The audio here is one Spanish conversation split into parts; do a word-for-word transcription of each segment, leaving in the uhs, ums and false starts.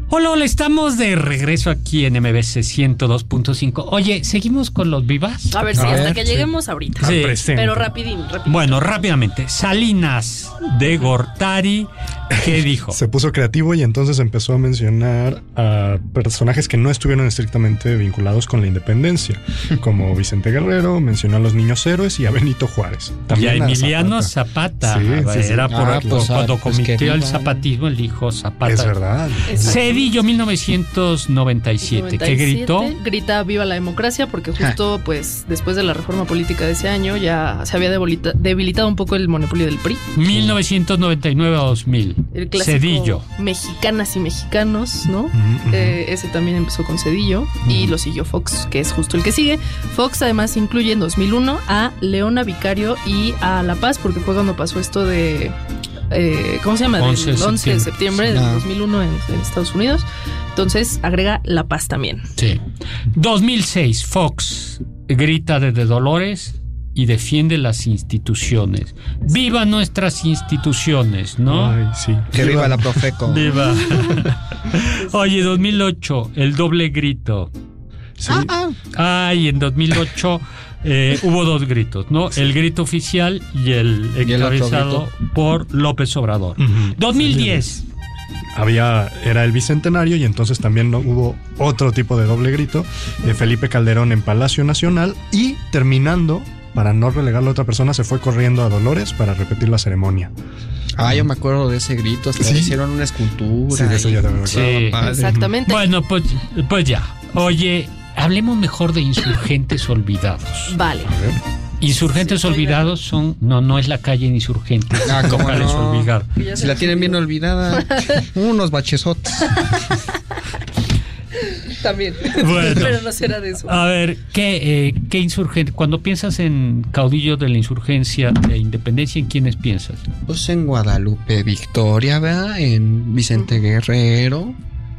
Hola, hola, estamos de regreso aquí en M B C ciento dos punto cinco. Oye, ¿seguimos con los vivas? A ver, sí, A hasta ver, que sí. lleguemos ahorita. Sí. Pero rapidín, rapidín. Bueno, rápidamente. Salinas de Gortari, ¿qué dijo? Se puso creativo y entonces empezó a mencionar a personajes que no estuvieron estrictamente vinculados con la independencia, como Vicente Guerrero, mencionó a los niños héroes y a Benito Juárez. Y a a Emiliano Zapata. Sí, sí, sí. Era por Ah, pues, cuando ah, pues cometió que el viva. zapatismo, él dijo Zapata. Es verdad. Cedillo, mil novecientos noventa y siete. ¿Qué gritó? Grita viva la democracia, porque justo pues después de la reforma política de ese año ya se había debilita- debilitado un poco el monopolio del P R I. mil novecientos noventa y nueve a dos mil. El clásico Cedillo. Mexicanas y mexicanos, ¿no? Ujú, ujú. Eh, ese también empezó con Cedillo y lo siguió Fox, que es justo el que sigue. Fox además incluye en dos mil uno a Leona Vicario y a La Paz, porque fue cuando pasó esto de... Eh, ¿Cómo se llama? Del once de once de septiembre del Ah. dos mil uno en, en Estados Unidos. Entonces agrega La Paz también. Sí. dos mil seis, Fox grita desde Dolores y defiende las instituciones. ¡Viva nuestras instituciones!, ¿no? Ay, sí. Que viva la Profeco. ¡Viva! Oye, dos mil ocho, el doble grito. Sí. Ay, en dos mil ocho eh, hubo dos gritos, ¿no? El grito oficial y el Y el otro encabezado por López Obrador. Ujú. dos mil diez. Había, era el bicentenario y entonces también no, hubo otro tipo de doble grito de Felipe Calderón en Palacio Nacional y terminando, para no relegarlo a otra persona, se fue corriendo a Dolores para repetir la ceremonia. Ah, yo me acuerdo de ese grito. Hasta Sí. hicieron una escultura. Sí, de eso y- ya también me acuerdo. Sí. Padre. Exactamente. Bueno, pues, pues ya. Oye, hablemos mejor de insurgentes olvidados. Vale. A ver. Insurgentes Sí, estoy olvidados son... No, no es la calle en Insurgentes. Ah, ¿cómo Locales no? olvidados. Que ya Si se la nos tienen bien olvidó. olvidada. Unos bachesotes. También. Bueno. Pero no será de eso. A ver, ¿qué, eh, qué insurgente? Cuando piensas en caudillos de la insurgencia de independencia, ¿en quiénes piensas? Pues en Guadalupe Victoria, ¿verdad? En Vicente Guerrero.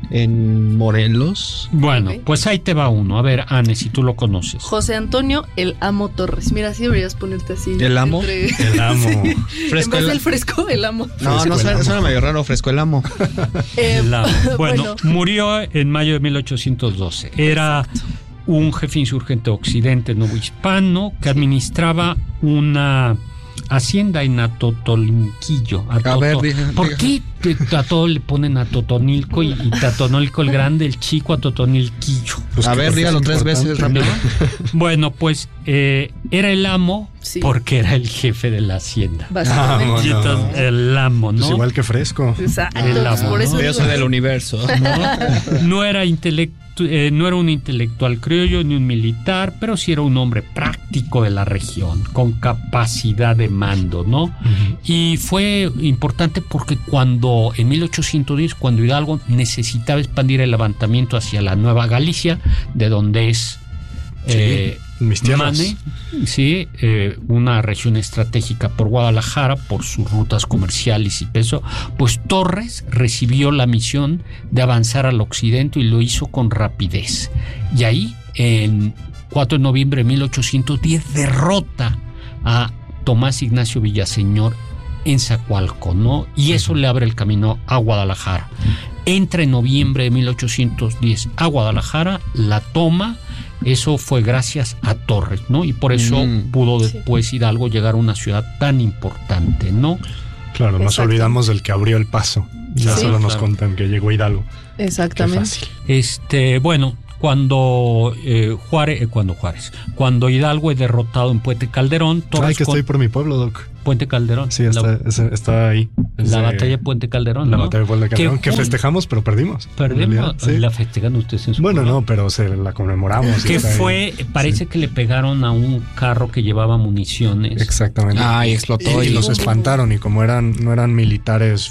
En Morelos. Bueno, Ok. pues ahí te va uno. A ver, Anne, si tú lo conoces. José Antonio El Amo Torres. Mira, así deberías ponerte así. ¿El Amo? entre- El amo. Fresco en vez el- del fresco, El Amo. No, Fresco no, el suena, amo. suena medio raro, Fresco el Amo. Eh, La- bueno, bueno. murió en mayo de mil ochocientos doce. Era un jefe insurgente occidente novohispano que administraba una hacienda en Atotonilquillo. A ver, dije- ¿Por dije- qué te- a todo le ponen Atotonilco y, y Tatonilco el grande, el chico Atotonilquillo? Pues A que ver, es dígalo tres veces importante. rápido. Bueno, pues eh, era el amo Sí. porque era el jefe de la hacienda. Básicamente. Vamos. Y no. entonces el amo, Pues ¿no? igual que Fresco. Exacto. El Amo, Por eso ¿no? Yo digo- soy del universo. ¿no? No era intelectu- eh, no era un intelectual criollo ni un militar, pero sí era un hombre práctico de la región, con capacidad de mando, ¿no? Ujú. Y fue importante porque cuando, en mil ochocientos diez, cuando Hidalgo necesitaba expandir el levantamiento hacia la Nueva Galicia, de donde es Sí, eh, mis tierras. Mane, sí, eh, una región estratégica por Guadalajara, por sus rutas comerciales y peso, pues Torres recibió la misión de avanzar al occidente y lo hizo con rapidez. Y ahí, en cuatro de noviembre de mil ochocientos diez, derrota a Tomás Ignacio Villaseñor en Zacualco, ¿no? Y eso le abre el camino a Guadalajara. Entra en noviembre de mil ochocientos diez a Guadalajara, la toma. Eso fue gracias a Torres, ¿no? Y por eso Mm. pudo Sí. después Hidalgo llegar a una ciudad tan importante, ¿no? Claro, nos Exacto. olvidamos del que abrió el paso. Ya Sí. solo nos Claro. contan que llegó Hidalgo. Qué Exactamente. fácil. Este, bueno, cuando eh, Juárez, eh, cuando Juárez, cuando Hidalgo es derrotado en Puente Calderón, Torres Ay, que con- estoy por mi pueblo, Doc. Puente Calderón, Sí, está, la, ese- está ahí. la Ese- batalla de Puente Calderón, La ¿no? batalla de Puente Calderón, que, ju- festejamos, pero perdimos. en Perdimos, realidad, sí. la festejan ustedes en su Bueno, pueblo. no, pero se la conmemoramos. y Que está ahí. fue, parece que le pegaron a un carro que llevaba municiones. Exactamente. Ah, y explotó. y, y los espantaron, y como eran no eran militares